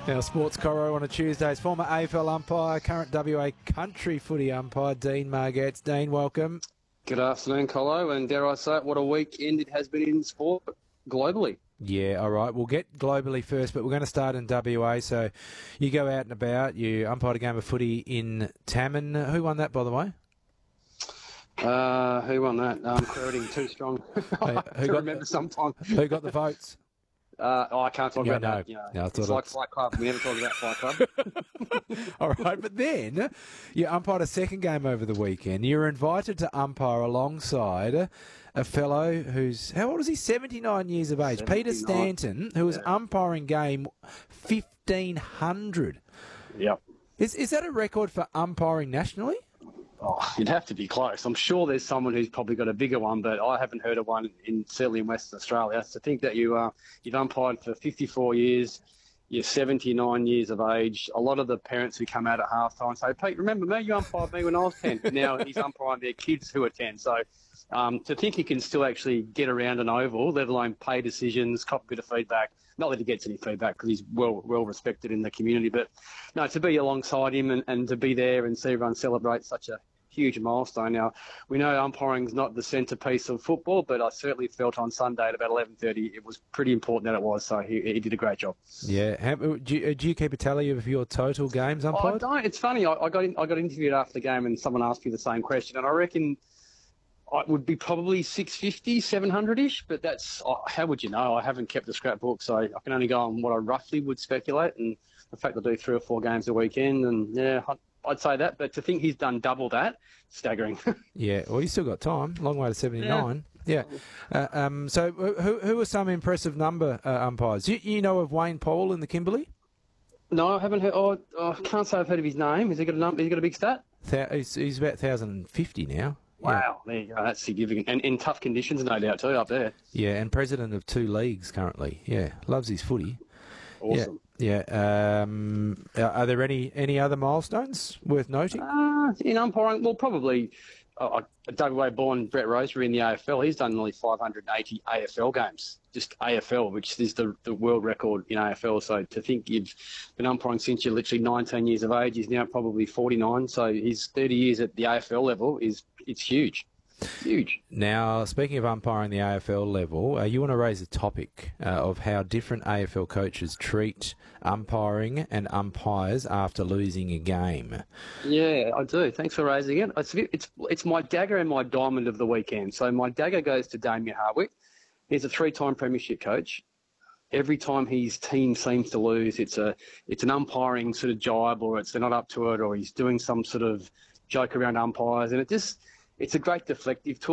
Now, Sports Coro on a Tuesday. Former AFL umpire, current WA country footy umpire, Dean Margetts. Dean, welcome. Good afternoon, Colo, and dare I say it, what a weekend it has been in sport globally. Yeah, all right. We'll get globally first, but we're going to start in WA. So you go out and about. You umpired a game of footy in Tammin. Who won that, by the way? Who won that? Crowding, too strong. Who remember sometime. Who got the votes? I can't talk about that. You know, No, it's like Fight Club. We never talk about Fight Club. All right, but then you umpired a second game over the weekend. You were invited to umpire alongside a fellow who's, how old is he? 79 years of age. 79. Peter Stanton, who was umpiring game 1500. Yep. Is that a record for umpiring nationally? Oh, you'd have to be close. I'm sure there's someone who's probably got a bigger one, but I haven't heard of one certainly in Western Australia. To think that you've umpired for 54 years, you're 79 years of age. A lot of the parents who come out at halftime say, "Pete, remember me? You umpired me when I was 10." Now he's umpiring their kids who are 10. So to think he can still actually get around an oval, let alone pay decisions, cop a bit of feedback. Not that he gets any feedback because he's well respected in the community, but no, to be alongside him and to be there and see everyone celebrate such a huge milestone. Now, we know umpiring is not the centrepiece of football, but I certainly felt on Sunday at about 11:30 it was pretty important that it was, so he did a great job. Yeah. Do you keep a tally of your total games umpired? I don't. It's funny. I got interviewed after the game and someone asked me the same question, and I reckon it would be probably 650, 700-ish, but that's, how would you know? I haven't kept the scrapbook, so I can only go on what I roughly would speculate, and the fact I do 3 or 4 games a weekend, and yeah, I'd say that, but to think he's done double that, staggering. Yeah, well, he's still got time. Long way to 79. Yeah. So who are some impressive number umpires? You know of Wayne Paul in the Kimberley? No, I haven't heard. I can't say I've heard of his name. Has he got a number? Has he got a big stat? He's about 1,050 now. Wow, there you go. That's significant. And in tough conditions, no doubt, too, up there. Yeah, and president of 2 leagues currently. Yeah, loves his footy. Awesome. Yeah. Are there any other milestones worth noting? In umpiring, well, probably WA-born Brett Rosebery in the AFL. He's done nearly 580 AFL games, just AFL, which is the world record in AFL. So to think you've been umpiring since you're literally 19 years of age, he's now probably 49. So his 30 years at the AFL level it's huge. Huge. Now, speaking of umpiring the AFL level, you want to raise a topic of how different AFL coaches treat umpiring and umpires after losing a game. Yeah, I do. Thanks for raising it. It's my dagger and my diamond of the weekend. So my dagger goes to Damien Hardwick. He's a 3-time premiership coach. Every time his team seems to lose, it's an umpiring sort of jibe, or they're not up to it, or he's doing some sort of joke around umpires, and it's a great deflective tool.